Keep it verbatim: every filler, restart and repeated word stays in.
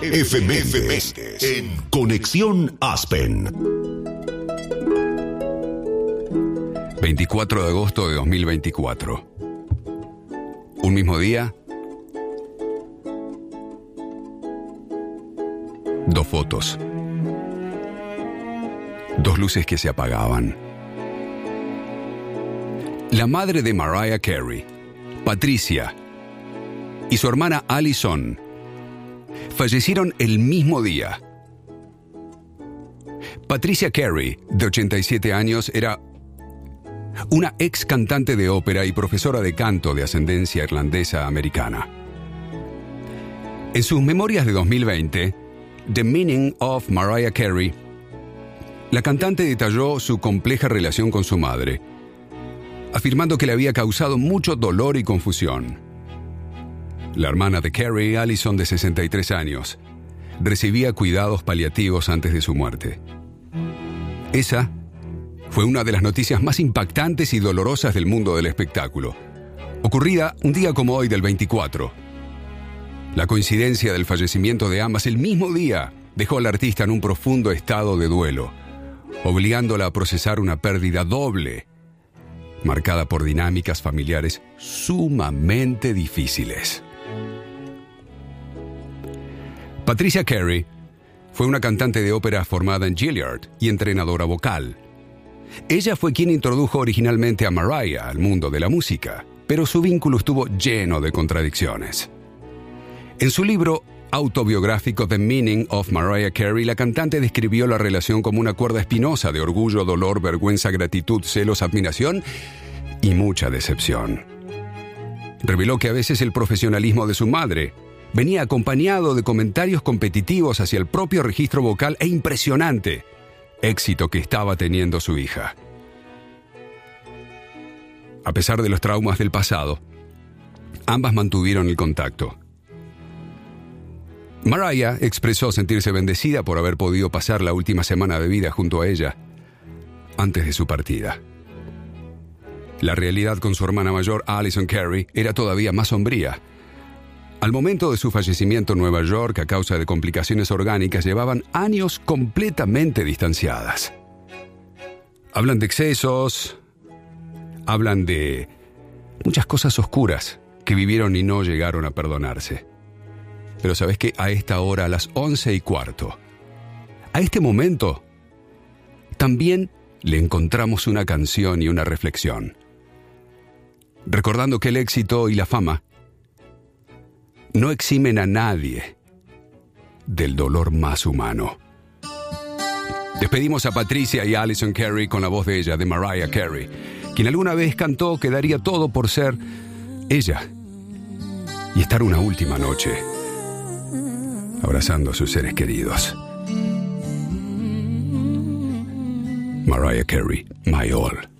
Efemérides en Conexión Aspen. veinticuatro de agosto de dos mil veinticuatro. Un mismo día, dos fotos, dos luces que se apagaban. La madre de Mariah Carey, Patricia, y su hermana Allison fallecieron el mismo día. Patricia Carey, de ochenta y siete años, era una ex cantante de ópera y profesora de canto de ascendencia irlandesa americana. En sus memorias de dos mil veinte, The Meaning of Mariah Carey, la cantante detalló su compleja relación con su madre, afirmando que le había causado mucho dolor y confusión. La hermana de Carey, Allison, de sesenta y tres años, recibía cuidados paliativos antes de su muerte. Esa fue una de las noticias más impactantes y dolorosas del mundo del espectáculo, ocurrida un día como hoy del veinticuatro. La coincidencia del fallecimiento de ambas el mismo día dejó al artista en un profundo estado de duelo, obligándola a procesar una pérdida doble, marcada por dinámicas familiares sumamente difíciles. Patricia Carey fue una cantante de ópera formada en Juilliard y entrenadora vocal. Ella fue quien introdujo originalmente a Mariah al mundo de la música, pero su vínculo estuvo lleno de contradicciones. En su libro autobiográfico The Meaning of Mariah Carey, la cantante describió la relación como una cuerda espinosa de orgullo, dolor, vergüenza, gratitud, celos, admiración y mucha decepción. Reveló que a veces el profesionalismo de su madre venía acompañado de comentarios competitivos hacia el propio registro vocal e impresionante éxito que estaba teniendo su hija. A pesar de los traumas del pasado, ambas mantuvieron el contacto. Mariah expresó sentirse bendecida por haber podido pasar la última semana de vida junto a ella antes de su partida. La realidad con su hermana mayor, Allison Carey, era todavía más sombría. Al momento de su fallecimiento en Nueva York, a causa de complicaciones orgánicas, llevaban años completamente distanciadas. Hablan de excesos, hablan de muchas cosas oscuras que vivieron y no llegaron a perdonarse. Pero ¿sabes qué? A esta hora, a las once y cuarto, a este momento, también le encontramos una canción y una reflexión, recordando que el éxito y la fama no eximen a nadie del dolor más humano. Despedimos a Patricia y a Allison Carey con la voz de ella, de Mariah Carey, quien alguna vez cantó que daría todo por ser ella y estar una última noche abrazando a sus seres queridos. Mariah Carey, My All.